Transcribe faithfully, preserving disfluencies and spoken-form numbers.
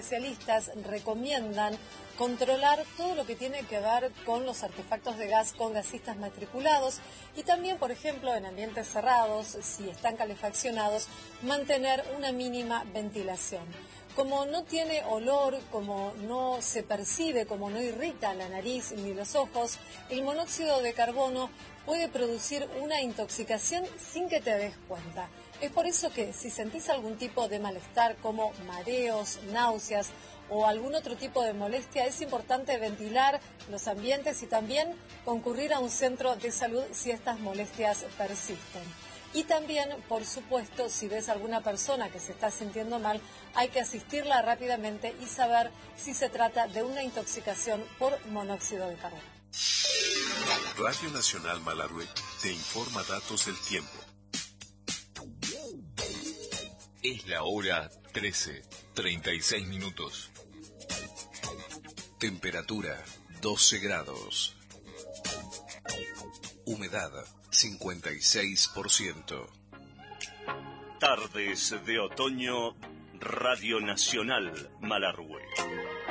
especialistas recomiendan controlar todo lo que tiene que ver con los artefactos de gas con gasistas matriculados y también, por ejemplo, en ambientes cerrados, si están calefaccionados, mantener una mínima ventilación. Como no tiene olor, como no se percibe, como no irrita la nariz ni los ojos, el monóxido de carbono puede producir una intoxicación sin que te des cuenta. Es por eso que si sentís algún tipo de malestar como mareos, náuseas o algún otro tipo de molestia, es importante ventilar los ambientes y también concurrir a un centro de salud si estas molestias persisten. Y también, por supuesto, si ves a alguna persona que se está sintiendo mal, hay que asistirla rápidamente y saber si se trata de una intoxicación por monóxido de carbono. Radio Nacional Malargüe te informa datos del tiempo. Es la hora trece, treinta y seis minutos. Temperatura doce grados. Humedad cincuenta y seis por ciento. Tardes de otoño, Radio Nacional Malargüe.